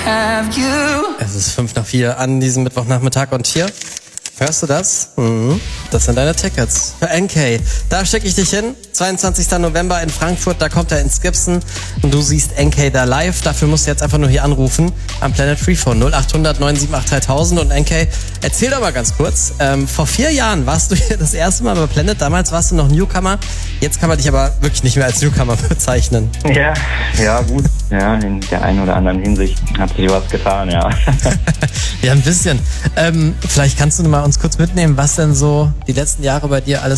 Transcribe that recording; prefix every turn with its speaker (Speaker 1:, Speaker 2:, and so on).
Speaker 1: Es ist 5:04 an diesem Mittwochnachmittag und hier, hörst du das? Das sind deine Tickets für NK. Da schicke ich dich hin. 22. November in Frankfurt, da kommt er ins Gibson und du siehst NK da live. Dafür musst du jetzt einfach nur hier anrufen am Planet Freephone 0800 978 3000. Und NK, erzähl doch mal ganz kurz, vor 4 Jahren warst du hier das erste Mal bei Planet. Damals warst du noch Newcomer. Jetzt kann man dich aber wirklich nicht mehr als Newcomer bezeichnen.
Speaker 2: Ja, gut. Ja, in der einen oder anderen Hinsicht hat sich was getan, ja.
Speaker 1: Ja, ein bisschen. Vielleicht kannst du mal uns kurz mitnehmen, was denn so die letzten Jahre bei dir alles